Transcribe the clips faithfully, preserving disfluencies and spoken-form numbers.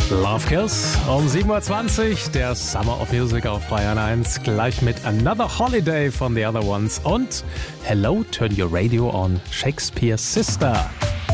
Love Kills um sieben Uhr zwanzig, der Summer of Music auf Bayern eins, gleich mit Another Holiday von The Other Ones und Hello, Turn Your Radio on, Shakespeare's Sister.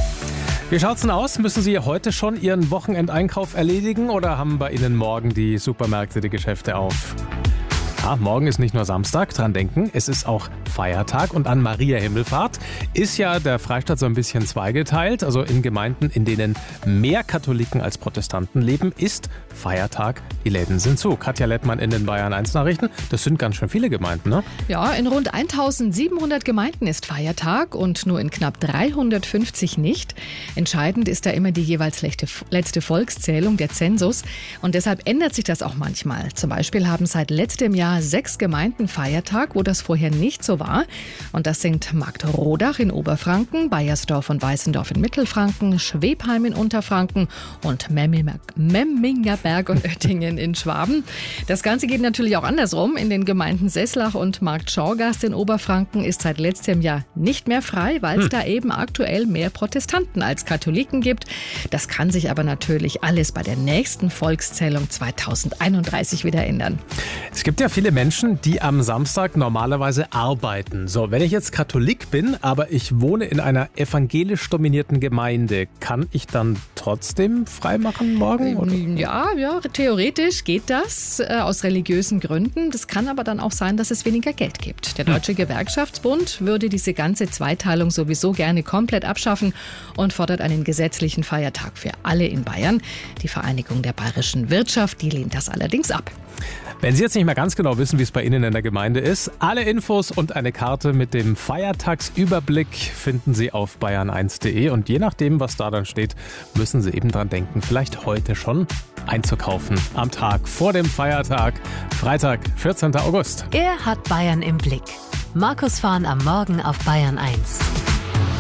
Wie schaut's denn aus? Müssen Sie heute schon Ihren Wochenendeinkauf erledigen oder haben bei Ihnen morgen die Supermärkte die Geschäfte auf? Ja, morgen ist nicht nur Samstag, dran denken, es ist auch Feiertag und an Maria Himmelfahrt ist ja der Freistaat so ein bisschen zweigeteilt. Also in Gemeinden, in denen mehr Katholiken als Protestanten leben, ist Feiertag, die Läden sind zu. Katja Lettmann in den Bayern eins Nachrichten, das sind ganz schön viele Gemeinden, ne? Ja, in rund eintausendsiebenhundert Gemeinden ist Feiertag und nur in knapp dreihundertfünfzig nicht. Entscheidend ist da immer die jeweils letzte Volkszählung, der Zensus. Und deshalb ändert sich das auch manchmal. Zum Beispiel haben seit letztem Jahr sechs Gemeinden Feiertag, wo das vorher nicht so war. Und das sind Marktrodach in Oberfranken, Baiersdorf und Weißendorf in Mittelfranken, Schwebheim in Unterfranken und Memmingerberg und Oettingen in Schwaben. Das Ganze geht natürlich auch andersrum. In den Gemeinden Seßlach und Marktschorgast in Oberfranken ist seit letztem Jahr nicht mehr frei, weil es hm. da eben aktuell mehr Protestanten als Katholiken gibt. Das kann sich aber natürlich alles bei der nächsten Volkszählung zweitausendeinunddreißig wieder ändern. Es gibt ja viele Menschen, die am Samstag normalerweise arbeiten. So, wenn ich jetzt Katholik bin, aber ich wohne in einer evangelisch dominierten Gemeinde, kann ich dann trotzdem freimachen morgen? Oder? Ja, ja, theoretisch geht das äh, aus religiösen Gründen. Das kann aber dann auch sein, dass es weniger Geld gibt. Der Deutsche hm. Gewerkschaftsbund würde diese ganze Zweiteilung sowieso gerne komplett abschaffen und fordert einen gesetzlichen Feiertag für alle in Bayern. Die Vereinigung der bayerischen Wirtschaft, die lehnt das allerdings ab. Wenn Sie jetzt nicht mehr ganz genau wissen, wie es bei Ihnen in der Gemeinde ist, alle Infos und eine Karte mit dem Feiertagsüberblick finden Sie auf bayern eins punkt de und je nachdem, was da dann steht, müssen Sie eben dran denken, vielleicht heute schon einzukaufen am Tag vor dem Feiertag, Freitag, vierzehnten August. Er hat Bayern im Blick. Markus Fahn am Morgen auf Bayern eins.